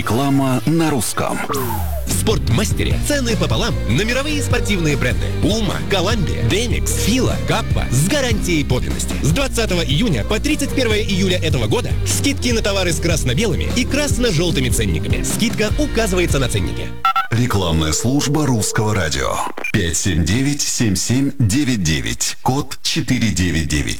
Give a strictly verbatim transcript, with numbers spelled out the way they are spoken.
Реклама на русском. В «Спортмастере» цены пополам на мировые спортивные бренды Puma, Columbia, Demix, Fila, Kappa с гарантией подлинности. С двадцатого июня по тридцать первое июля этого года скидки на товары с красно-белыми и красно-желтыми ценниками. Скидка указывается на ценнике. Рекламная служба Русского радио. пять семь девять семь семь девять девять. Код четыре девять девять.